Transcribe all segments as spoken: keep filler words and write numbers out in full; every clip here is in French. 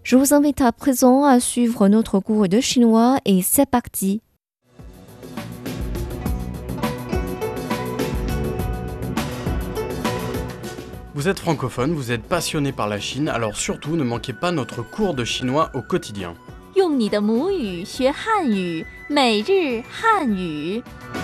Je vous invite à présent à suivre notre cours de chinois et c'est parti. Vous êtes francophone, vous êtes passionné par la Chine, alors surtout ne manquez pas notre cours de chinois au quotidien. 用你的母语学汉语，每日汉语。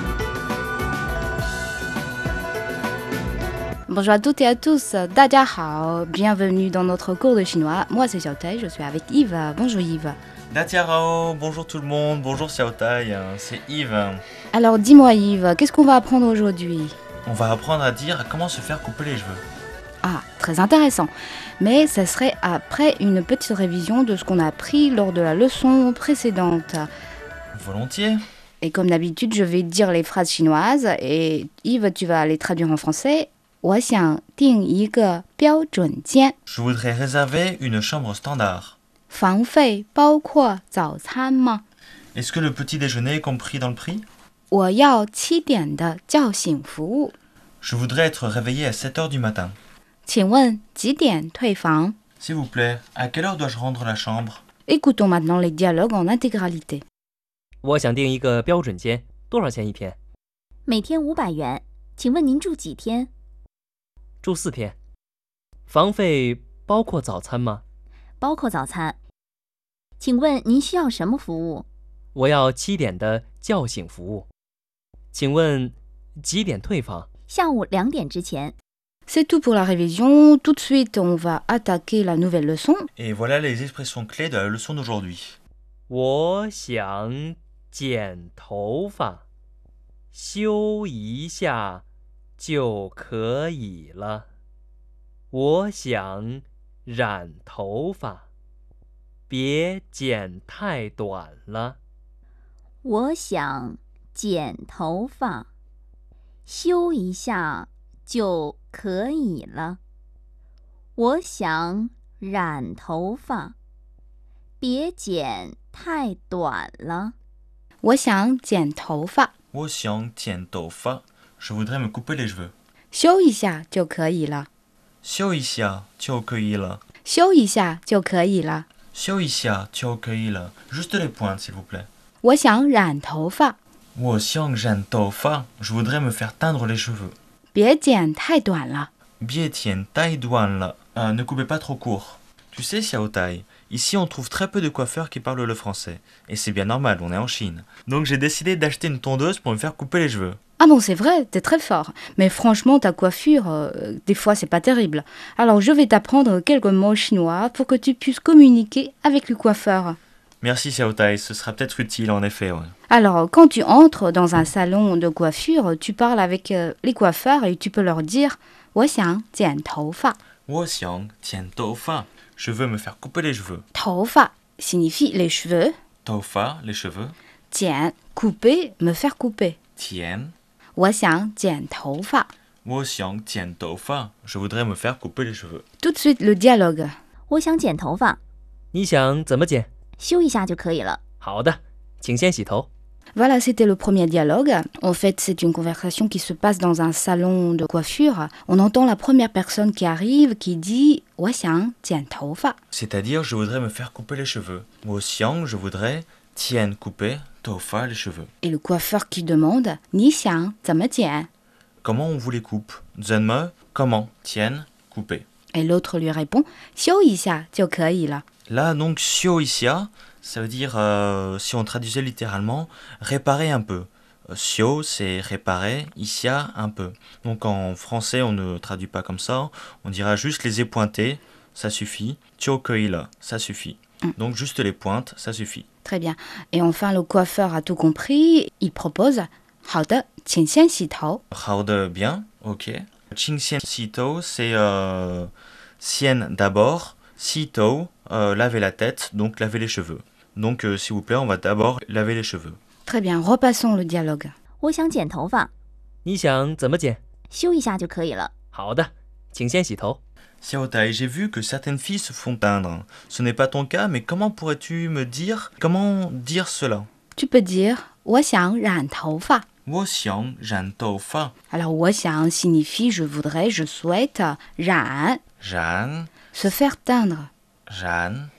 Bonjour à toutes et à tous, 大家好, bienvenue dans notre cours de chinois. Moi c'est Xiaotai, je suis avec Yves. Bonjour Yves. Datiarao, bonjour tout le monde, bonjour Xiaotai, c'est Yves. Alors dis-moi Yves, qu'est-ce qu'on va apprendre aujourd'hui? On va apprendre à dire comment se faire couper les cheveux. Ah, très intéressant. Mais ça serait après une petite révision de ce qu'on a appris lors de la leçon précédente. Volontiers. Et comme d'habitude, je vais dire les phrases chinoises et Yves, tu vas les traduire en français. 我想订一个标准间. Je voudrais réserver une chambre standard. 房费包括早餐吗? Est-ce que le petit déjeuner est compris dans le prix? 我要七点的叫醒服务. Je voudrais être réveillé à sept heures du matin. 请问几点退房? S'il vous plaît, à quelle heure dois-je rendre la chambre? Écoutons maintenant les dialogues en intégralité. 我想订一个标准间，多少钱一天？ 每天五百元，请问您住几天？ 住四天。房费包括早餐吗？ 包括早餐。请问您需要什么服务？ 我要七点的叫醒服务。请问几点退房？ 下午两点之前。 C'est tout pour la révision. Tout de suite, on va attaquer la nouvelle leçon. Et voilà les expressions clés de la leçon d'aujourd'hui. 我想剪头发，修一下就可以了。我想染头发，别剪太短了。 我想剪头发，修一下就可以了。我想染头发，别剪太短了。 我想剪头发。 我想剪头发. Je voudrais me couper les cheveux. 修一下就可以了。 修一下就可以了。 修一下就可以了。 修一下就可以了. Juste les pointes, s'il vous plaît. 我想染头发。 我想染头发. Je voudrais me faire teindre les cheveux. 别剪太短了。 别剪太短了. Euh, ne coupez pas trop court. Tu sais, Xiaotai, ici on trouve très peu de coiffeurs qui parlent le français. Et c'est bien normal, on est en Chine. Donc j'ai décidé d'acheter une tondeuse pour me faire couper les cheveux. Ah bon, c'est vrai, t'es très fort. Mais franchement, ta coiffure, euh, des fois, c'est pas terrible. Alors, je vais t'apprendre quelques mots chinois pour que tu puisses communiquer avec le coiffeur. Merci Xiaotai, ce sera peut-être utile en effet. Ouais. Alors, quand tu entres dans un salon de coiffure, tu parles avec euh, les coiffeurs et tu peux leur dire « 我想剪头发 ». 我想剪头发. Je veux me faire couper les cheveux. 头发 signifie les cheveux. 头发, les cheveux. 剪 couper, me faire couper. 剪我想剪头发. 我想剪头发. Je voudrais me faire couper les cheveux. Tout de suite le dialogue. 我想剪头发， 你想怎么剪？ 修一下就可以了。 好的，请先洗头。 Voilà, c'était le premier dialogue. En fait, c'est une conversation qui se passe dans un salon de coiffure. On entend la première personne qui arrive qui dit « 我想剪头发 ». C'est-à-dire, je voudrais me faire couper les cheveux. 我想, je voudrais, 剪 couper, 头发 les cheveux. Et le coiffeur qui demande «你想怎么剪 ?» Comment on vous les coupe? 怎么, comment, 剪 couper. Et l'autre lui répond «修一下就可以了 ». Là, donc, 修一下, ça veut dire, euh, si on traduisait littéralement, réparer un peu. Xio, c'est réparer, ixia, un peu. Donc en français, on ne traduit pas comme ça. On dira juste les épointés, ça suffit. Chiokeila, ça suffit. Donc juste les pointes, ça suffit. Très bien. Et enfin, le coiffeur a tout compris. Il propose «好的，请先洗头 ». Hao de bien, ok. Qingxian sito, c'est euh, sien d'abord, sito, euh, laver la tête, donc laver les cheveux. Donc euh, s'il vous plaît, on va d'abord laver les cheveux. Très bien, repassons le dialogue. 我想剪头发， 你想怎么剪？ 修一下就可以了。 好的，请先洗头。 Xiaotai, j'ai vu que certaines filles se font teindre. Ce n'est pas ton cas, mais comment pourrais-tu me dire comment dire cela? Tu peux dire «我想染头发 ». 我想染头发. Alors, 我想 signifie je voudrais, je souhaite. 染染 se faire teindre. 染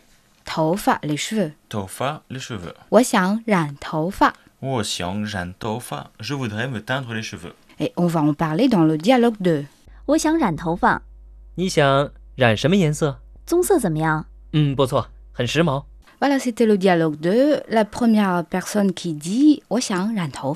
头发 les cheveux. 头发 les cheveux. 我想染头发. 我想染头发 je voudrais me teindre les cheveux. Et on va en parler dans le dialogue deux. 我想染头发， 你想染什么颜色？ 棕色怎么样？ 嗯，不错，很时髦。 Voilà, c'était le dialogue deux. La première personne qui dit 我想染头